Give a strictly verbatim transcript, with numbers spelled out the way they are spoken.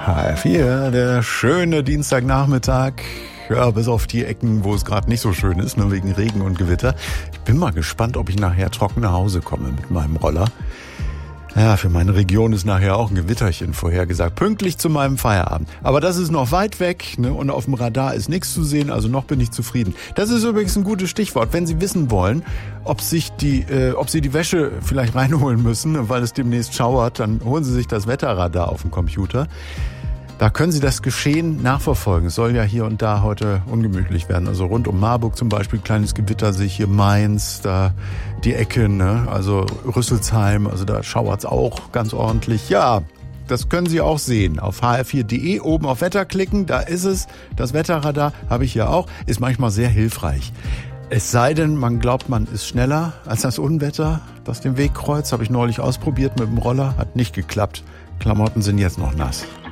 H R vier, der schöne Dienstagnachmittag. Ja, bis auf die Ecken, wo es gerade nicht so schön ist, nur wegen Regen und Gewitter. Ich bin mal gespannt, ob ich nachher trocken nach Hause komme mit meinem Roller. Ja, für meine Region ist nachher auch ein Gewitterchen vorhergesagt, pünktlich zu meinem Feierabend. Aber das ist noch weit weg, ne? Und auf dem Radar ist nichts zu sehen, also noch bin ich zufrieden. Das ist übrigens ein gutes Stichwort, wenn Sie wissen wollen, ob sich die, äh, ob Sie die Wäsche vielleicht reinholen müssen, weil es demnächst schauert, dann holen Sie sich das Wetterradar auf dem Computer. Da können Sie das Geschehen nachverfolgen. Es soll ja hier und da heute ungemütlich werden. Also rund um Marburg zum Beispiel, kleines Gewitter, sehe ich hier Mainz, da die Ecke, ne? Also Rüsselsheim, also da schauert's auch ganz ordentlich. Ja, das können Sie auch sehen. Auf h r vier punkt d e oben auf Wetter klicken, da ist es. Das Wetterradar habe ich hier auch. Ist manchmal sehr hilfreich. Es sei denn, man glaubt, man ist schneller als das Unwetter, das den Weg kreuzt. Habe ich neulich ausprobiert mit dem Roller, hat nicht geklappt. Klamotten sind jetzt noch nass.